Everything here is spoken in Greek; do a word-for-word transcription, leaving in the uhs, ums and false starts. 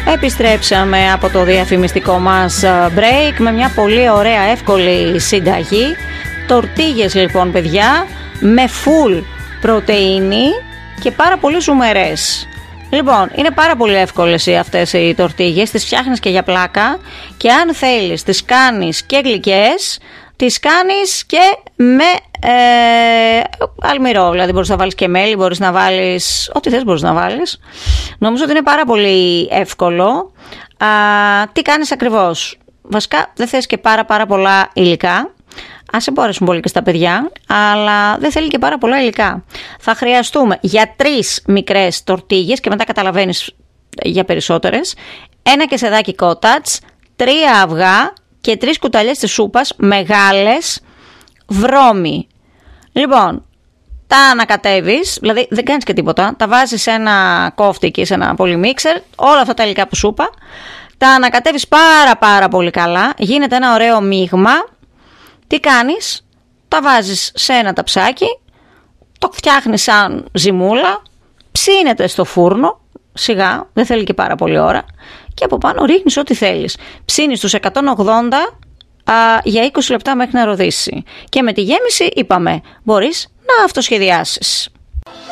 Επιστρέψαμε από το διαφημιστικό μας break με μια πολύ ωραία εύκολη συνταγή. Τορτίγες λοιπόν παιδιά, με full πρωτεΐνη και πάρα πολύ ζουμερές. Λοιπόν, είναι πάρα πολύ εύκολες αυτές οι τορτίγες, τις φτιάχνεις και για πλάκα και αν θέλεις τις κάνεις και γλυκές, τις κάνεις και με ε, αλμυρό, δηλαδή μπορείς να βάλεις και μέλι, μπορείς να βάλεις ό,τι θες μπορείς να βάλεις. Νομίζω ότι είναι πάρα πολύ εύκολο. Α, τι κάνεις ακριβώς? Βασικά δεν θες και πάρα πάρα πολλά υλικά. Ας σε μπορέσουν πολύ και στα παιδιά, αλλά δεν θέλει και πάρα πολλά υλικά. Θα χρειαστούμε για τρεις μικρές τορτίγες και μετά καταλαβαίνεις για περισσότερες, ένα κεσεδάκι κότατς, τρία αυγά και τρεις κουταλιές της σούπας μεγάλες βρώμη. Λοιπόν, τα ανακατεύεις, δηλαδή δεν κάνεις και τίποτα, τα βάζεις σε ένα κόφτικι, σε ένα πολυμίξερ, όλα αυτά τα υλικά που σου είπα, τα ανακατεύεις πάρα πάρα πολύ καλά, γίνεται ένα ωραίο μείγμα. Τι κάνεις? Τα βάζεις σε ένα ταψάκι, το φτιάχνεις σαν ζυμούλα, ψήνεται στο φούρνο, σιγά, δεν θέλει και πάρα πολύ ώρα, και από πάνω ρίχνεις ό,τι θέλεις. Ψήνεις στους εκατόν ογδόντα α, για είκοσι λεπτά μέχρι να ροδίσει. Και με τη γέμιση είπαμε, μπορείς να αυτοσχεδιάσεις.